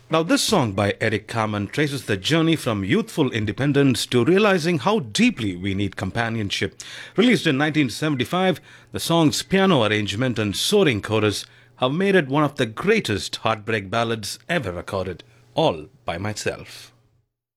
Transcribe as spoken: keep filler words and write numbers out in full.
Now, this song by Eric Carmen traces the journey from youthful independence to realizing how deeply we need companionship. Released in nineteen seventy-five, the song's piano arrangement and soaring chorus have made it one of the greatest heartbreak ballads ever recorded, all by myself.